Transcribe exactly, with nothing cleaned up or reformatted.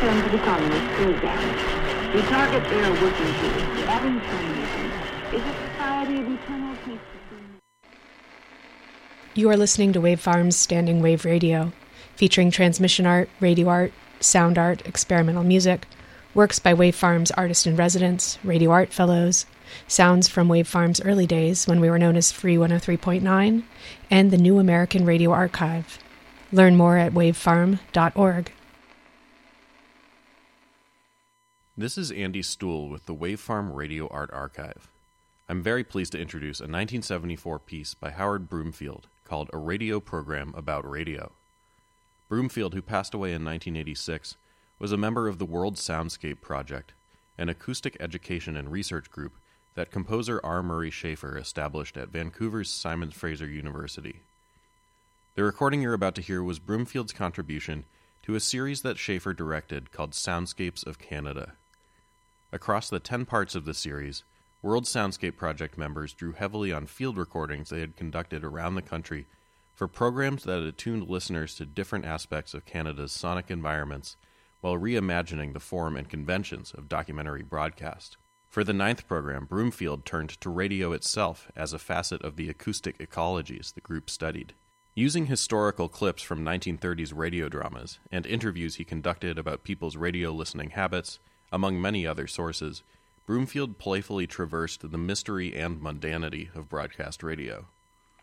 return to the communist program. The target they are working towards, having communism, is a society of eternal peace. You are listening to Wave Farm's Standing Wave Radio, featuring transmission art, radio art, sound art, experimental music, works by Wave Farm's artist-in-residence, radio art fellows, sounds from Wave Farm's early days when we were known as Free one oh three point nine, and the New American Radio Archive. Learn more at wave farm dot org. This is Andy Stuhl with the Wave Farm Radio Art Archive. I'm very pleased to introduce a nineteen seventy-four piece by Howard Broomfield called A Radio Program About Radio. Broomfield, who passed away in nineteen eighty-six, was a member of the World Soundscape Project, an acoustic education and research group that composer R. Murray Schafer established at Vancouver's Simon Fraser University. The recording you're about to hear was Broomfield's contribution to a series that Schafer directed called Soundscapes of Canada. Across the ten parts of the series, World Soundscape Project members drew heavily on field recordings they had conducted around the country for programs that attuned listeners to different aspects of Canada's sonic environments while reimagining the form and conventions of documentary broadcast. For the ninth program, Broomfield turned to radio itself as a facet of the acoustic ecologies the group studied. Using historical clips from nineteen thirties radio dramas and interviews he conducted about people's radio listening habits, among many other sources, Broomfield playfully traversed the mystery and mundanity of broadcast radio.